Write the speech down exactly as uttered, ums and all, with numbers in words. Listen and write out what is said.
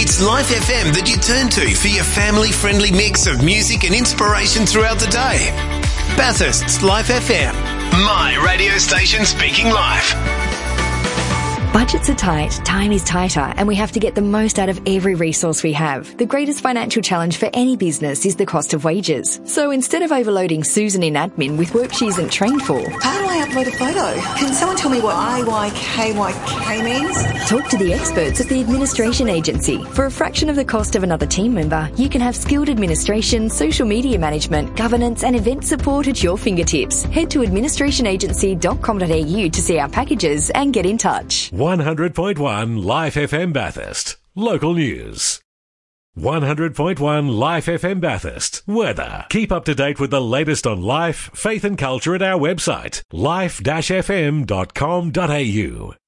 It's Life F M that you turn to for your family-friendly mix of music and inspiration throughout the day. Bathurst's Life F M. My radio station speaking life. Budgets are tight, time is tighter, and we have to get the most out of every resource we have. The greatest financial challenge for any business is the cost of wages. So instead of overloading Susan in admin with work she isn't trained for... How do I upload a photo? Can someone tell me what I Y K Y K means? Talk to the experts at the Administration Agency. For a fraction of the cost of another team member, you can have skilled administration, social media management, governance and event support at your fingertips. Head to administration agency dot com dot a u to see our packages and get in touch. one hundred point one Life F M Bathurst. Local news. one hundred point one Life F M Bathurst. Weather. Keep up to date with the latest on life, faith and culture at our website, life dash f m dot com dot a u.